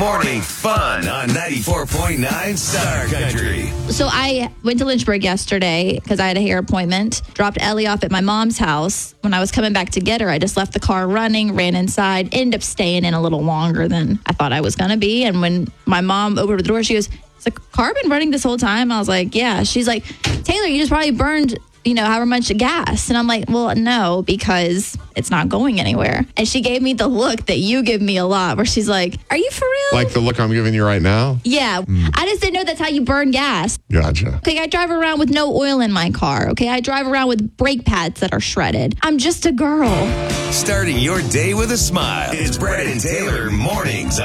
Morning fun on 94.9 Star Country. So I went to Lynchburg yesterday because I had a hair appointment. Dropped Ellie off at my mom's house. When I was coming back to get her, I just left the car running, ran inside, ended up staying in a little longer than I thought I was going to be. And when my mom opened the door, she goes, "Is the car been running this whole time?" I was like, "Yeah." She's like, "Taylor, you just probably burned, however much gas." And I'm like, "Well, no, because it's not going anywhere." And she gave me the look that you give me a lot where she's like, "Are you for real?" Like the look I'm giving you right now? Yeah. I just didn't know that's how you burn gas. Gotcha. Okay, I drive around with no oil in my car. Okay, I drive around with brake pads that are shredded. I'm just a girl. Starting your day with a smile. It's Brett and Taylor Mornings